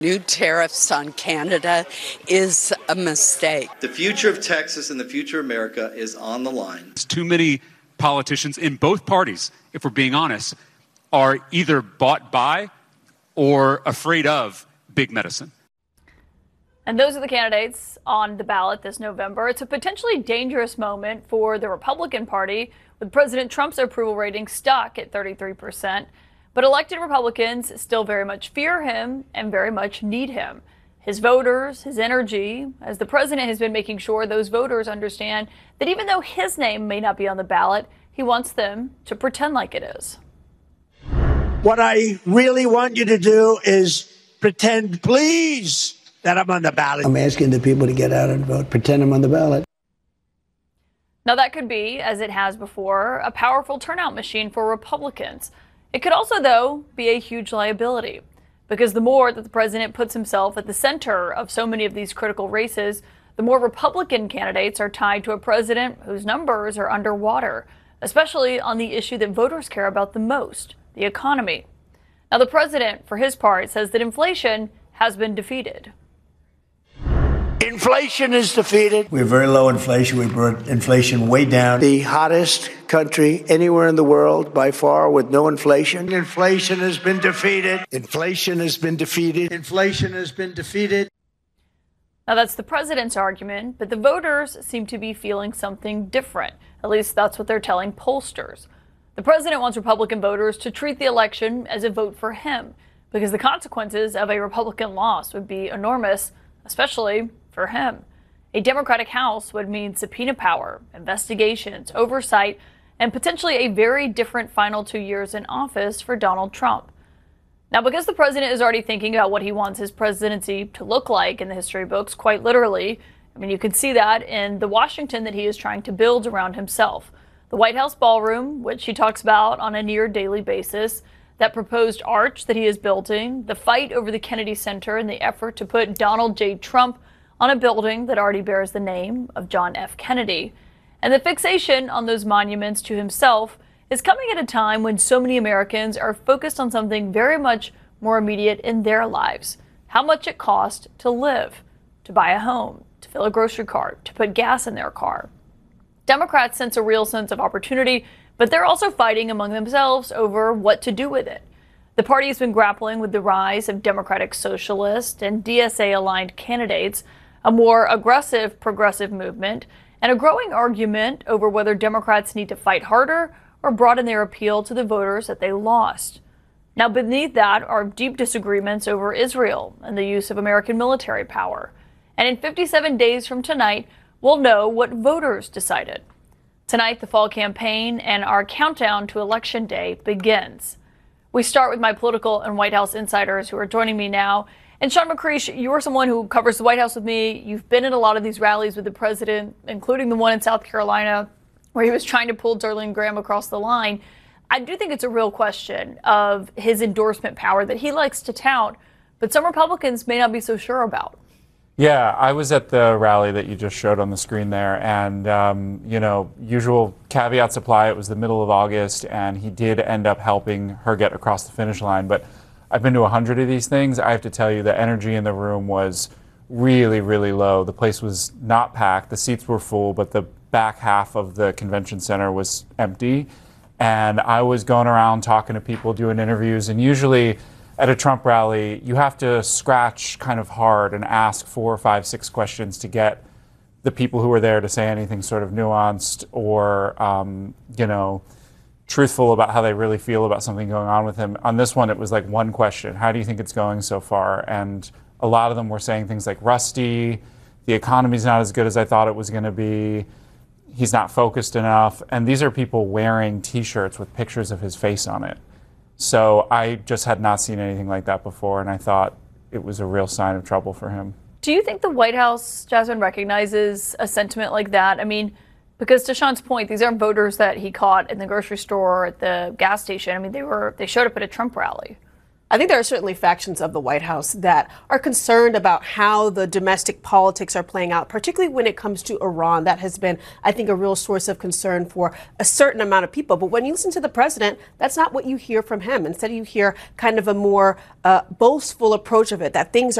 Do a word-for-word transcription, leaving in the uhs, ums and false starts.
New tariffs on Canada is a mistake. The future of Texas and the future of America is on the line. It's too many politicians in both parties, if we're being honest, are either bought by or afraid of big medicine. And those are the candidates on the ballot this November. It's a potentially dangerous moment for the Republican Party, with President Trump's approval rating stuck at thirty-three percent. But elected Republicans still very much fear him and very much need him. His voters, his energy, as the president has been making sure those voters understand that even though his name may not be on the ballot, he wants them to pretend like it is. What I really want you to do is pretend, please, that I'm on the ballot. I'm asking the people to get out and vote, pretend I'm on the ballot. Now that could be, as it has before, a powerful turnout machine for Republicans. It could also, though, be a huge liability, because the more that the president puts himself at the center of so many of these critical races, the more Republican candidates are tied to a president whose numbers are underwater, especially on the issue that voters care about the most, the economy. Now, the president, for his part, says that inflation has been defeated. Inflation is defeated. We have very low inflation. We brought inflation way down. The hottest country anywhere in the world by far with no inflation. Inflation has been defeated. Inflation has been defeated. Inflation has been defeated. Now, that's the president's argument, but the voters seem to be feeling something different. At least that's what they're telling pollsters. The president wants Republican voters to treat the election as a vote for him, because the consequences of a Republican loss would be enormous, especially for him. A Democratic House would mean subpoena power, investigations, oversight, and potentially a very different final two years in office for Donald Trump. Now, because the president is already thinking about what he wants his presidency to look like in the history books, quite literally, I mean, you can see that in the Washington that he is trying to build around himself. The White House ballroom, which he talks about on a near daily basis, that proposed arch that he is building, the fight over the Kennedy Center, and the effort to put Donald J. Trump on a building that already bears the name of John F. Kennedy. And the fixation on those monuments to himself is coming at a time when so many Americans are focused on something very much more immediate in their lives: how much it costs to live, to buy a home, to fill a grocery cart, to put gas in their car. Democrats sense a real sense of opportunity, but they're also fighting among themselves over what to do with it. The party has been grappling with the rise of Democratic Socialist and D S A-aligned candidates, a more aggressive progressive movement, and a growing argument over whether Democrats need to fight harder or broaden their appeal to the voters that they lost. Now, beneath that are deep disagreements over Israel and the use of American military power. And in fifty-seven days from tonight, we'll know what voters decided. Tonight, the fall campaign and our countdown to Election Day begins. We start with my political and White House insiders who are joining me now. And Sean McCreesh, you're someone who covers the White House with me. You've been at a lot of these rallies with the president, including the one in South Carolina, where he was trying to pull Darlene Graham across the line. I do think it's a real question of his endorsement power that he likes to tout, but some Republicans may not be so sure about. Yeah, I was at the rally that you just showed on the screen there, and, um, you know, usual caveats apply. It was the middle of August, and he did end up helping her get across the finish line. But I've been to a hundred of these things. I have to tell you, the energy in the room was really, really low. The place was not packed. The seats were full, but the back half of the convention center was empty. And I was going around talking to people, doing interviews, and usually at a Trump rally, you have to scratch kind of hard and ask four, five, six questions to get the people who are there to say anything sort of nuanced or, um, you know, truthful about how they really feel about something going on with him. On this one, it was like one question: how do you think it's going so far? And a lot of them were saying things like rusty, the economy's not as good as I thought it was going to be, he's not focused enough. And these are people wearing T-shirts with pictures of his face on it. So I just had not seen anything like that before, and I thought it was a real sign of trouble for him. Do you think the White House, Jasmine, recognizes a sentiment like that? I mean, because to Sean's point, these aren't voters that he caught in the grocery store or at the gas station. I mean, they were they showed up at a Trump rally. I think there are certainly factions of the White House that are concerned about how the domestic politics are playing out, particularly when it comes to Iran. That has been, I think, a real source of concern for a certain amount of people. But when you listen to the president, that's not what you hear from him. Instead, you hear kind of a more uh, boastful approach of it, that things